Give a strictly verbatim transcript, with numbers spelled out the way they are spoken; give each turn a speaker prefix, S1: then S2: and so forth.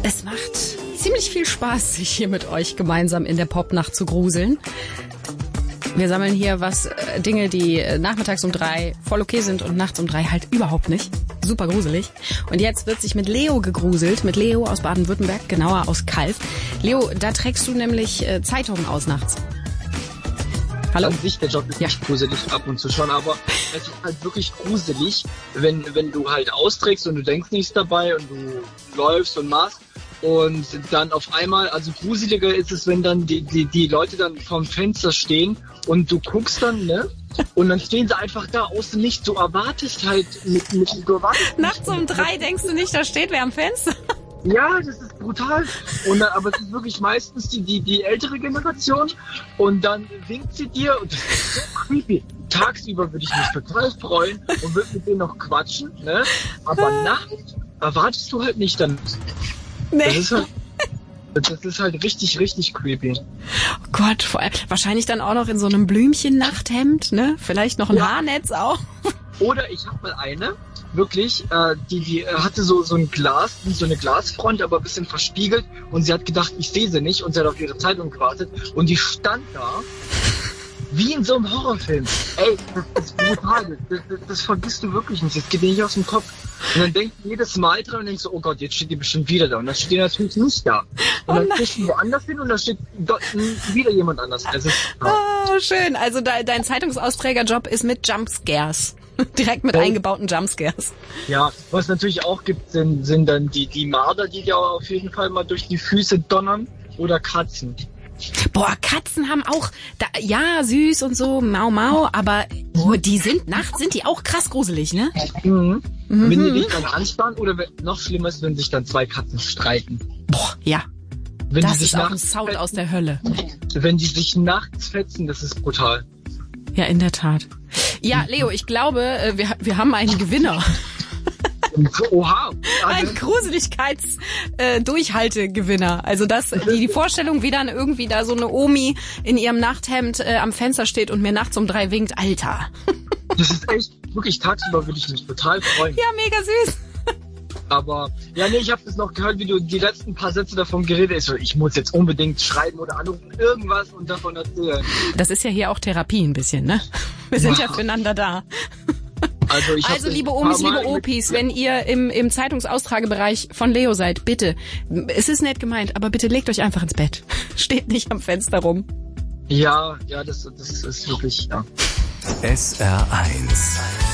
S1: Es macht ziemlich viel Spaß, sich hier mit euch gemeinsam in der Popnacht zu gruseln. Wir sammeln hier was, äh, Dinge, die nachmittags um drei voll okay sind und nachts um drei halt überhaupt nicht. Super gruselig. Und jetzt wird sich mit Leo gegruselt, mit Leo aus Baden-Württemberg, genauer aus Calw. Leo, da trägst du nämlich äh, Zeitungen aus nachts. Hallo?
S2: An sich, der Job ist
S1: ja.
S2: nicht gruselig ab und zu schon, aber es ist halt wirklich gruselig, wenn, wenn du halt austrägst und du denkst nichts dabei und du läufst und machst und dann auf einmal, also gruseliger ist es, wenn dann die, die, die Leute dann vorm Fenster stehen und du guckst dann, ne? Und dann stehen sie einfach da aus dem Nichts. Du erwartest halt mit, mit du erwartest
S1: Nachts um drei denkst du nicht, da steht wer am Fenster?
S2: Ja, das ist brutal. Und dann, aber es ist wirklich meistens die, die, die ältere Generation und dann winkt sie dir und das ist so creepy. Tagsüber würde ich mich total freuen und würde mit denen noch quatschen, ne? Aber ah. nachts erwartest du halt nicht dann.
S1: Nee.
S2: Das ist halt, das ist halt richtig, richtig creepy.
S1: Oh Gott, vor allem, wahrscheinlich dann auch noch in so einem Blümchen-Nachthemd, ne? Vielleicht noch ein ja. Haarnetz auch.
S2: Oder ich habe mal eine, wirklich, äh, die, die hatte so, so ein Glas, so eine Glasfront, aber ein bisschen verspiegelt und sie hat gedacht, ich sehe sie nicht und sie hat auf ihre Zeitung gewartet und die stand da wie in so einem Horrorfilm. Ey, das ist brutal, das, das, das vergisst du wirklich nicht, das geht dir nicht aus dem Kopf. Und dann denkt jedes Mal dran und denkst so, oh Gott, jetzt steht die bestimmt wieder da. Und dann steht die natürlich nicht da. Und dann oh gehst du woanders hin und dann steht dort wieder jemand anders. Also,
S1: ah, schön, also de- dein Zeitungsausträgerjob ist mit Jumpscares. Direkt mit
S2: oh.
S1: eingebauten Jumpscares.
S2: Ja, was es natürlich auch gibt, sind, sind dann die, die Marder, die dir auf jeden Fall mal durch die Füße donnern. Oder Katzen.
S1: Boah, Katzen haben auch, da, ja, süß und so, mau mau, aber oh, die sind, nachts sind die auch krass gruselig, ne?
S2: Mhm. Mhm. Wenn die dich dann anspannen oder wenn, noch schlimmer ist, wenn sich dann zwei Katzen streiten.
S1: Boah, ja.
S2: Wenn
S1: das
S2: die sich
S1: ist auch ein Sound fetzen, aus der Hölle.
S2: Wenn die sich nachts fetzen, das ist brutal.
S1: Ja, in der Tat. Ja, Leo, ich glaube, wir, wir haben einen Gewinner.
S2: Oha.
S1: Ein Gruseligkeits-Durchhaltegewinner. Äh, also das, die, die Vorstellung, wie dann irgendwie da so eine Omi in ihrem Nachthemd äh, am Fenster steht und mir nachts um drei winkt, Alter.
S2: Das ist echt, wirklich tagsüber würde ich mich total freuen.
S1: Ja, mega süß.
S2: Aber, ja, nee, ich habe das noch gehört, wie du die letzten paar Sätze davon geredet hast. Ich muss jetzt unbedingt schreiben oder anrufen, irgendwas und davon erzählen.
S1: Das ist ja hier auch Therapie ein bisschen, ne? Wir sind ja, ja füreinander da.
S2: Also, ich
S1: also liebe Omis, liebe Opis, wenn ihr im, im Zeitungsaustragebereich von Leo seid, bitte, es ist nett gemeint, aber bitte legt euch einfach ins Bett. Steht nicht am Fenster rum.
S2: Ja, ja, das, das ist wirklich, ja.
S3: S R eins